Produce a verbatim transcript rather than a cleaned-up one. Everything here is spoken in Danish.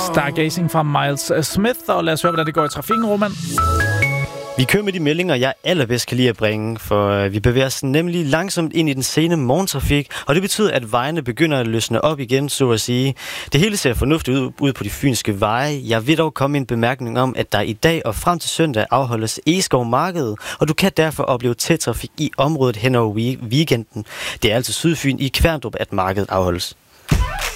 Stargazing fra Miles Smith, og lad os høre, hvordan det går i trafikken, Roman. Vi kører med de meldinger, jeg allerbedst kan lide at bringe, for vi bevæger os nemlig langsomt ind i den sene morgentrafik, og det betyder, at vejene begynder at løsne op igen, så at sige. Det hele ser fornuftigt ud, ud på de fynske veje. Jeg vil dog komme en bemærkning om, at der i dag og frem til søndag afholdes Egeskov Marked, og du kan derfor opleve tæt trafik i området hen over weekenden. Det er altså Sydfyn i Kværndrup, at markedet afholdes.